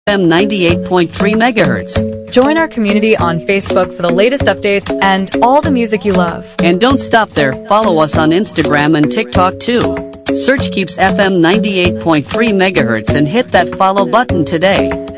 FM 98.3 megahertz. Join our community on Facebook for the latest updates and all the music you love. And don't stop there. Follow us on Instagram and TikTok too. Search Keeps FM 98.3 megahertz and hit that follow button today.